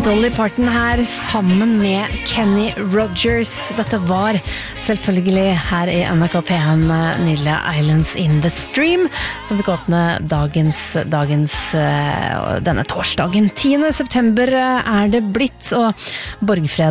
Dolly Parton her sammen med Kenny Rogers. Dette var selvfølgelig her i NRK P1 nydelige Islands in the Stream, som fikk åpne denne torsdagen. 10. september er det blitt, og Borgfred